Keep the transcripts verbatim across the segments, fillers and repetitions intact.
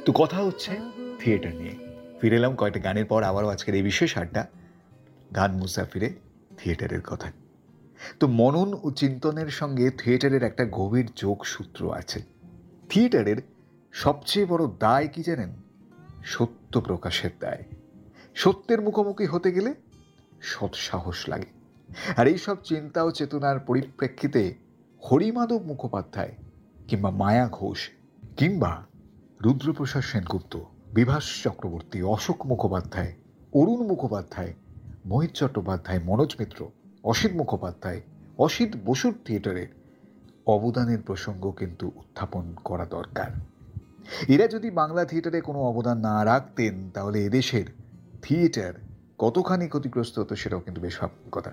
তো কথা হচ্ছে থিয়েটার নিয়ে। ফিরে এলাম কয়েকটা গানের পর আবারও আজকের এই বিশেষ আড্ডা গান মুসাফিরে থিয়েটারের কথা। তো মনন ও চিন্তনের সঙ্গে থিয়েটারের একটা গভীর যোগসূত্র আছে। থিয়েটারের সবচেয়ে বড় দায় কি জানেন? সত্য প্রকাশের দায়। সত্যের মুখোমুখি হতে গেলে সৎসাহস লাগে। আর এই সব চিন্তা ও চেতনার পরিপ্রেক্ষিতে হরিমাধব মুখোপাধ্যায় কিংবা মায়া ঘোষ কিংবা রুদ্রপ্রসাদ সেনগুপ্ত, বিভাস চক্রবর্তী, অশোক মুখোপাধ্যায়, অরুণ মুখোপাধ্যায়, মোহিত চট্টোপাধ্যায়, মনোজ মিত্র, অসিত মুখোপাধ্যায়, অসিত বসুর থিয়েটারের অবদানের প্রসঙ্গ কিন্তু উত্থাপন করা দরকার। এরা যদি বাংলা থিয়েটারে কোনো অবদান না রাখতেন তাহলে এদেশের থিয়েটার কতখানি ক্ষতিগ্রস্ত হতো সেটাও কিন্তু বেশ ভাবনার কথা।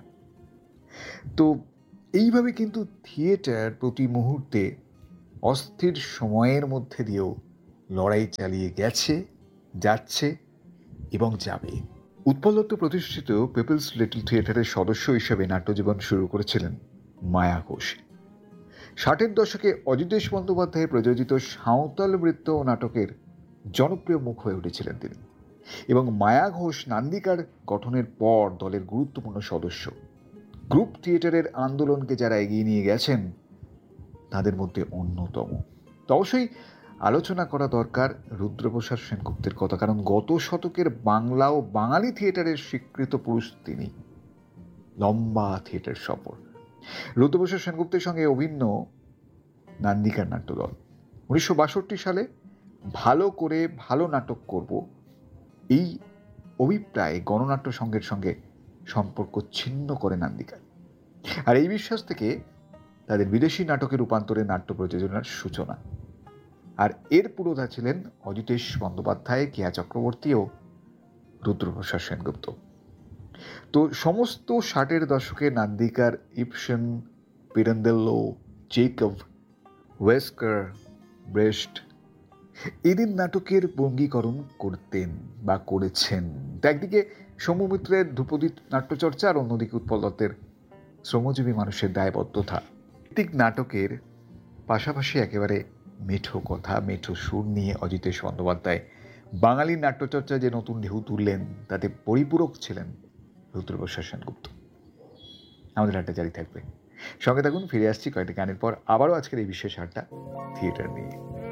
তো এইভাবে কিন্তু থিয়েটার প্রতি মুহূর্তে অস্থির সময়ের মধ্যে দিয়েও লড়াই চালিয়ে গেছে, যাচ্ছে এবং যাবে। উৎপল দত্ত প্রতিষ্ঠিত পিপলস লিটল থিয়েটারের সদস্য হিসেবে নাট্যজীবন শুরু করেছিলেন মায়া ঘোষ। ষাটের দশকে অজিতেশ বন্দ্যোপাধ্যায় প্রযোজিত সাঁওতাল বৃত্ত নাটকের জনপ্রিয় মুখ হয়ে উঠেছিলেন তিনি, এবং মায়া ঘোষ নান্দিকার গঠনের পর দলের গুরুত্বপূর্ণ সদস্য। গ্রুপ থিয়েটারের আন্দোলনকে যারা এগিয়ে নিয়ে গেছেন তাদের মধ্যে অন্যতম। তো অবশ্যই আলোচনা করা দরকার রুদ্রপ্রসাদ সেনগুপ্তের কথা, কারণ গত শতকের বাংলা ও বাঙালি থিয়েটারের স্বীকৃত পুরুষ তিনি। লম্বা থিয়েটার সফর। রুদ্রপ্রসাদ সেনগুপ্তের সঙ্গে অভিন্ন নান্দিকার নাট্যদল উনিশশো বাষট্টি সালে ভালো করে ভালো নাটক করব এই অভিপ্রায় গণনাট্য সংঘের সঙ্গে সম্পর্ক ছিন্ন করে নান্দিকার। আর এই বিশ্বাস থেকে তাদের বিদেশি নাটকে রূপান্তরে নাট্য প্রযোজনার সূচনা। আর এর পুরোধা ছিলেন অজিতেশ বন্দ্যোপাধ্যায়, কেয়া চক্রবর্তী ও রুদ্রপ্রসাদ সেনগুপ্ত। তো সমস্ত ষাটের দশকে নান্দিকার ইপসন, পিরান্দেল্লো, চেকভ, ওয়েস্কার, ব্রেস্ট এদের নাটকের বঙ্গীকরণ করতেন বা করেছেন। একদিকে সৌম্যমিত্রের ধ্রুপদী নাট্যচর্চা আর অন্যদিকে উৎপল দত্তের শ্রমজীবী মানুষের দায়বদ্ধতা। প্রত্যেক নাটকের পাশাপাশি একেবারে মেঠো কথা, মেঠো সুর নিয়ে অজিতেশ বন্দ্যোপাধ্যায় বাঙালির নাট্যচর্চা যে নতুন ঢেউ তুললেন তাতে পরিপূরক ছিলেন রুদ্রপ্রসাদ সেনগুপ্ত। আমাদের আড্ডা জারি থাকবে, সঙ্গে থাকুন। ফিরে আসছি কয়েকটি গানের পর আবারও আজকের এই বিশেষ আড্ডা থিয়েটার নিয়ে।